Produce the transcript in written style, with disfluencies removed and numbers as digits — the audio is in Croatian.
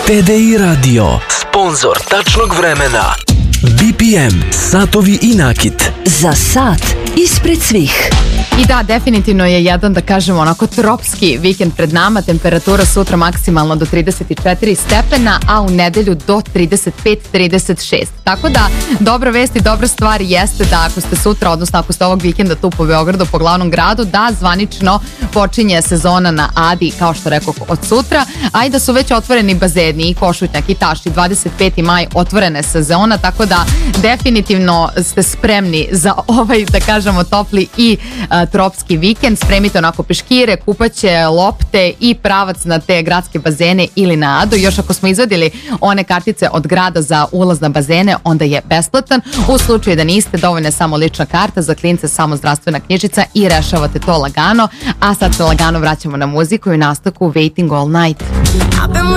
TDI Radio, sponsor tačnog vremena. BPM, satovi i nakit. Za sat ispred svih. I da, definitivno je jedan, da kažemo, onako tropski vikend pred nama. Temperatura sutra maksimalno do 34 stepena, a u nedelju do 35-36. Tako da, dobra vest i dobra stvar jeste da ako ste sutra, odnosno ako ste ovog vikenda tu po Beogradu, po glavnom gradu, da zvanično počinje sezona na Adi, kao što rekao, od sutra, a i da su već otvoreni bazeni i Košutnjak i Tašti, 25. maj otvorene sezona, tako da definitivno ste spremni za ovaj, da kažemo, topli i tropski vikend. Spremite onako peškire, kupaće, lopte i pravac na te gradske bazene ili na Adu. Još ako smo izvadili one kartice od grada za ulaz na bazene, onda je besplatan. U slučaju da niste, dovoljna je samo lična karta, za klince samo zdravstvena knjižica i rešavate to lagano. A sad se lagano vraćamo na muziku i nastavku Waiting All Night.